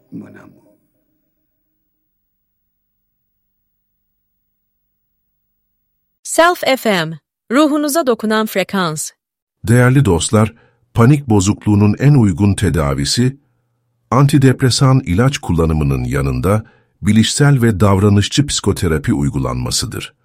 mon amour. Self FM, ruhunuza dokunan frekans. Değerli dostlar, panik bozukluğunun en uygun tedavisi, antidepresan ilaç kullanımının yanında bilişsel ve davranışçı psikoterapi uygulanmasıdır.